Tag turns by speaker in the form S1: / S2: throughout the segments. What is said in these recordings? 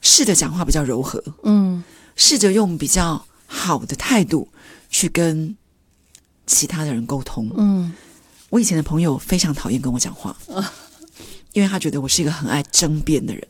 S1: 试着讲话比较柔和，试着用比较好的态度去跟其他的人沟通。我以前的朋友非常讨厌跟我讲话，因为他觉得我是一个很爱争辩的人。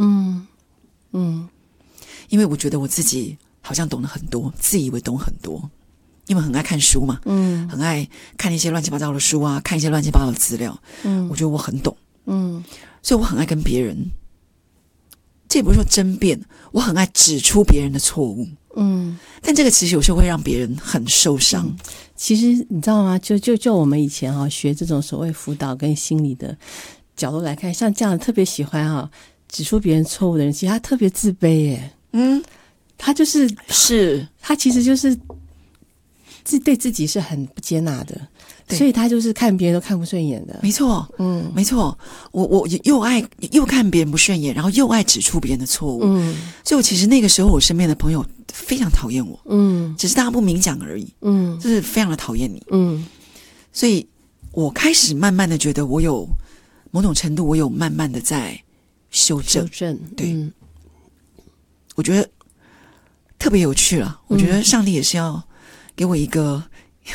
S1: 因为我觉得我自己好像懂得很多，自以为懂很多，因为很爱看书嘛，很爱看一些乱七八糟的书啊，看一些乱七八糟的资料，我觉得我很懂，所以我很爱跟别人，这也不是说争辩，我很爱指出别人的错误，但这个其实有时候会让别人很受伤。
S2: 其实你知道吗？就我们以前学这种所谓辅导跟心理的角度来看，像这样特别喜欢指出别人错误的人，其实他特别自卑耶。他他其实就是对自己是很不接纳的，所以他就是看别人都看不顺眼的。
S1: 没错，没错，我又看别人不顺眼，然后又爱指出别人的错误，所以我其实那个时候我身边的朋友非常讨厌我，只是大家不明讲而已，就是非常的讨厌你，所以我开始慢慢的觉得我有某种程度，我有慢慢的在修正，对，我觉得特别有趣了。我觉得上帝也是要给我一个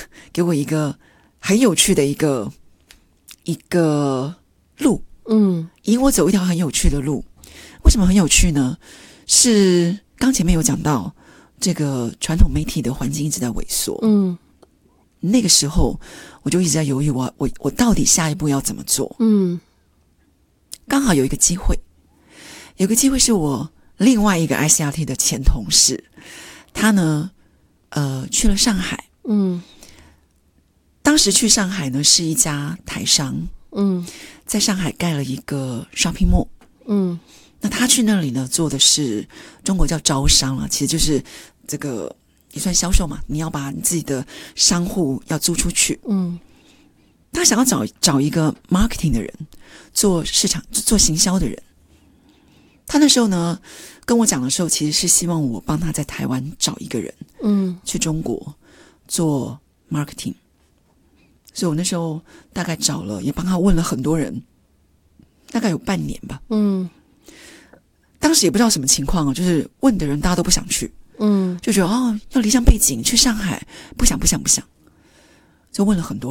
S1: 很有趣的一个路，引我走一条很有趣的路。为什么很有趣呢？是刚前面有讲到这个传统媒体的环境一直在萎缩，那个时候我就一直在犹豫我到底下一步要怎么做。刚好有一个机会是我另外一个 ICRT 的前同事，他呢去了上海，当时去上海呢是一家台商，在上海盖了一个 shopping mall，那他去那里呢做的是中国叫招商了，其实就是这个也算销售嘛，你要把你自己的商户要租出去，他想要找一个 marketing 的人，做市场做行销的人。他那时候呢跟我讲的时候，其实是希望我帮他在台湾找一个人，去中国做 marketing。所以我那时候大概找了，也帮他问了很多人，大概有半年吧。当时也不知道什么情况，就是问的人大家都不想去，就觉得要离乡背井去上海，不想，就问了很多人。